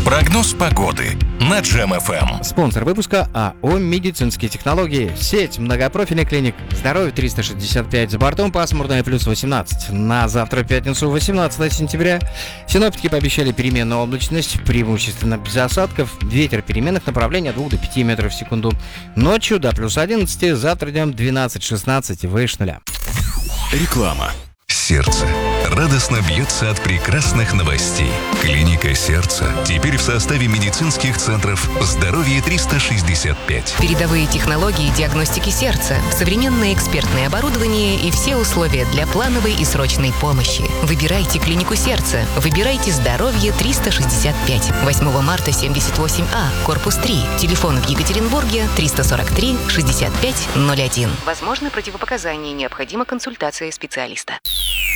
Прогноз погоды на Джем ФМ. Спонсор выпуска АО «Медицинские технологии». Сеть многопрофильных клиник. Здоровье 365. За бортом пасмурно и плюс 18. На завтра, пятницу, 18 сентября. Синоптики пообещали переменную облачность, преимущественно без осадков. Ветер переменных направлений от 2 до 5 метров в секунду. Ночью до плюс 11. Завтра днем 12-16 выше нуля. Реклама. Сердце радостно бьется от прекрасных новостей. Клиника сердца теперь в составе медицинских центров «Здоровье 365». Передовые технологии диагностики сердца, современное экспертное оборудование и все условия для плановой и срочной помощи. Выбирайте клинику сердца. Выбирайте «Здоровье 365». 8 марта 78А, корпус 3. Телефон в Екатеринбурге 343 65 01. Возможны противопоказания, необходима консультация специалиста.